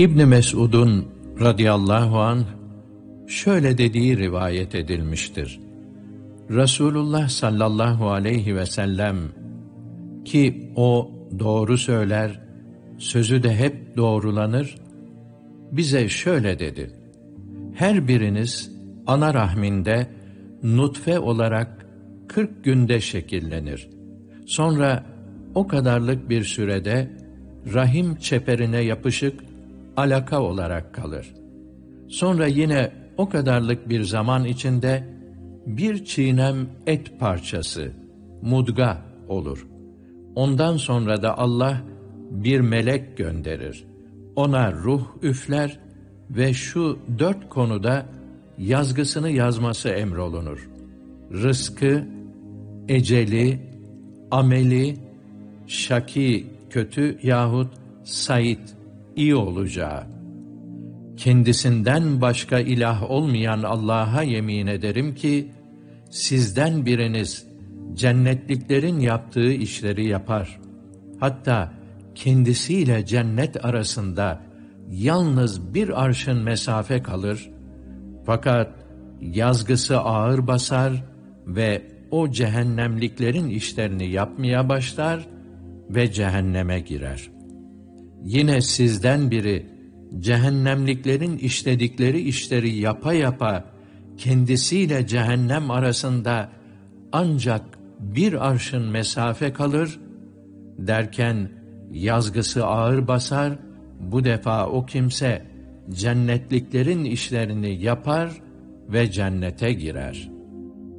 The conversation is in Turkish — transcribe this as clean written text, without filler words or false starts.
İbn Mes'ud'un radıyallahu anh şöyle dediği rivayet edilmiştir. Resulullah sallallahu aleyhi ve sellem ki o doğru söyler, sözü de hep doğrulanır, bize şöyle dedi: her biriniz ana rahminde nutfe olarak 40 günde şekillenir. Sonra o kadarlık bir sürede rahim çeperine yapışık alaka olarak kalır. Sonra yine o kadarlık bir zaman içinde bir çiğnem et parçası, mudga olur. Ondan sonra da Allah bir melek gönderir. Ona ruh üfler ve şu 4 konuda yazgısını yazması emrolunur: rızkı, eceli, ameli, şaki kötü yahut sait iyi olacağı. Kendisinden başka ilah olmayan Allah'a yemin ederim ki, sizden biriniz cennetliklerin yaptığı işleri yapar. Hatta kendisiyle cennet arasında yalnız bir arşın mesafe kalır. Fakat yazgısı ağır basar ve o cehennemliklerin işlerini yapmaya başlar ve cehenneme girer. Yine sizden biri cehennemliklerin işledikleri işleri yapa yapa kendisiyle cehennem arasında ancak bir arşın mesafe kalır derken yazgısı ağır basar, bu defa o kimse cennetliklerin işlerini yapar ve cennete girer.